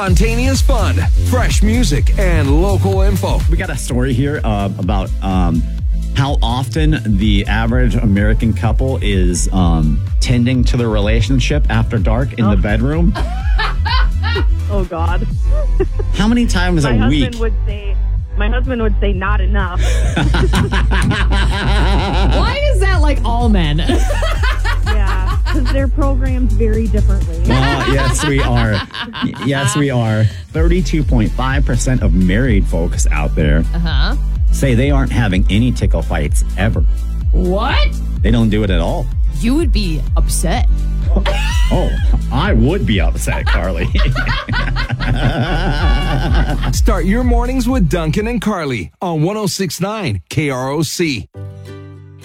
Spontaneous fun, fresh music, and local info. We got a story here about how often the average American couple is tending to their relationship after dark in the bedroom. Oh, God. How many times a week? My husband would say not enough. Why is that like all men? Yeah, because they're programmed very differently. Yes, we are. Yes, we are. 32.5% of married folks out there say they aren't having any tickle fights ever. What? They don't do it at all. You would be upset. Oh, I would be upset, Carly. Start your mornings with Duncan and Carly on 106.9 KROC.